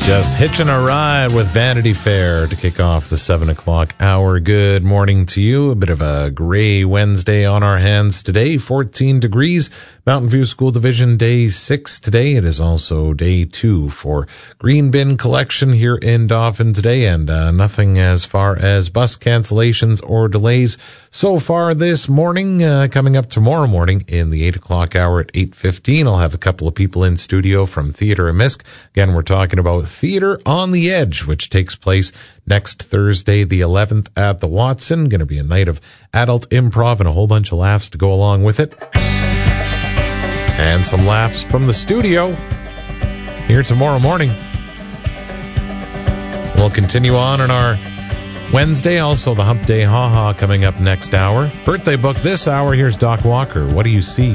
Just hitching a ride with Vanity Fair to kick off the 7 o'clock hour. Good morning to you. A bit of a gray Wednesday on our hands today. 14 degrees. Mountain View School Division Day 6 today. It is also Day 2 for green bin collection here in Dauphin today, and nothing as far as bus cancellations or delays so far this morning. Coming up tomorrow morning in the 8 o'clock hour at 8:15, I'll have a couple of people in studio from Theatre Amisk. Again, we're talking about Theatre on the Edge, which takes place next Thursday, the 11th at the Watson. Going to be a night of adult improv and a whole bunch of laughs to go along with it. And some laughs from the studio here tomorrow morning. We'll continue on in our Wednesday. Also, the Hump Day Ha Ha coming up next hour. Birthday book this hour. Here's Doc Walker. What do you see?